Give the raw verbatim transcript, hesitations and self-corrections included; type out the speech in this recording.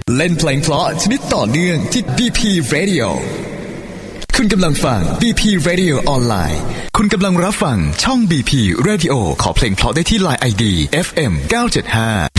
เล่นเพลงเพราะชนิดต่อเนื่องที่ บี พี Radio คุณกำลังฟัง บี พี Radio ออนไลน์คุณกำลังรับฟังช่อง บี พี Radio ขอเพลงเพราะได้ที่ ไลน์ ไอ ดี เอฟ เอ็ม เก้าเจ็ดห้า